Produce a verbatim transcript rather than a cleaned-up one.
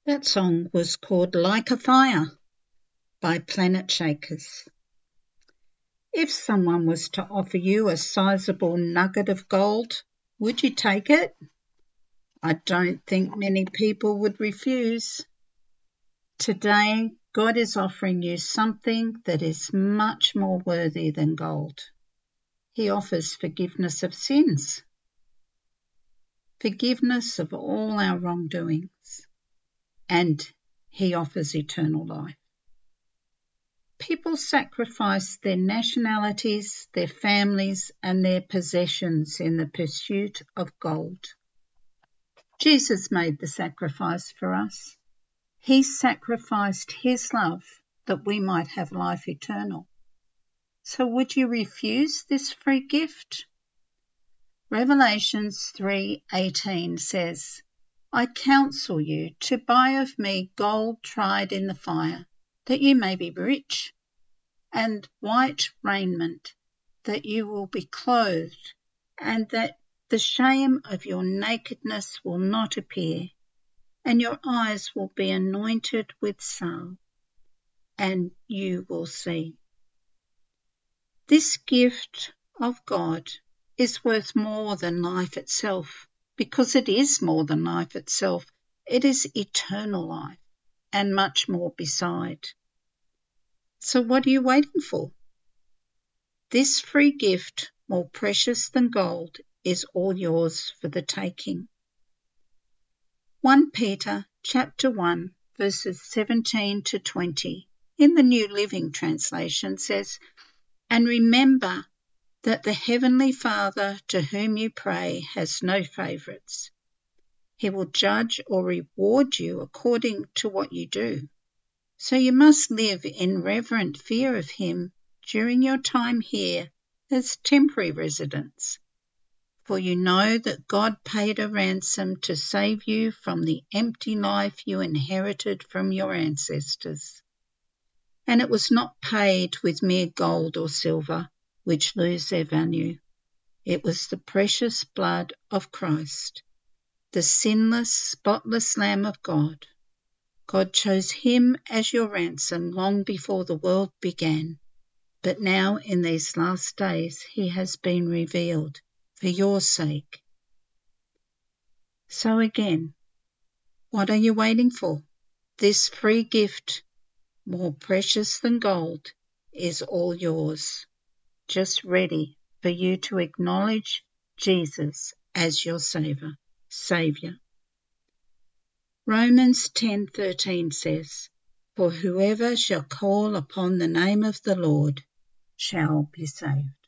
That song was called Like a Fire by Planetshakers. If someone was to offer you a sizable nugget of gold, would you take it? I don't think many people would refuse. Today, God is offering you something that is much more worthy than gold. He offers forgiveness of sins, forgiveness of all our wrongdoings, and He offers eternal life. People sacrifice their nationalities, their families, and their possessions in the pursuit of gold. Jesus made the sacrifice for us. He sacrificed His love that we might have life eternal. So would you refuse this free gift? Revelations three eighteen says, I counsel you to buy of me gold tried in the fire, that you may be rich, and white raiment, that you will be clothed, and that the shame of your nakedness will not appear, and your eyes will be anointed with salve, and you will see. This gift of God is worth more than life itself, because it is more than life itself. It is eternal life, and much more beside. So what are you waiting for? This free gift, more precious than gold, is all yours for the taking. First Peter chapter one, verses seventeen to twenty, in the New Living Translation says, And remember that the Heavenly Father to whom you pray has no favourites. He will judge or reward you according to what you do. So you must live in reverent fear of Him during your time here as temporary residents. For you know that God paid a ransom to save you from the empty life you inherited from your ancestors. And it was not paid with mere gold or silver, which lose their value. It was the precious blood of Christ, the sinless, spotless Lamb of God. God chose Him as your ransom long before the world began, but now in these last days He has been revealed for your sake. So again, what are you waiting for? This free gift, more precious than gold, is all yours, just ready for you to acknowledge Jesus as your Saviour. Saviour. Romans ten thirteen says, For whoever shall call upon the name of the Lord shall be saved.